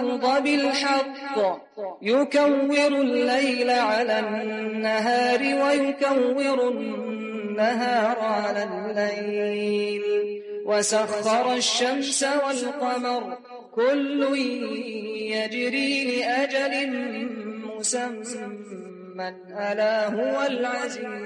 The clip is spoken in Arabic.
والأرض بالحق يكور الليل على النهار ويكور النهار على الليل وسخر الشمس والقمر كل يجري لأجل مسمى ألا هو العزيز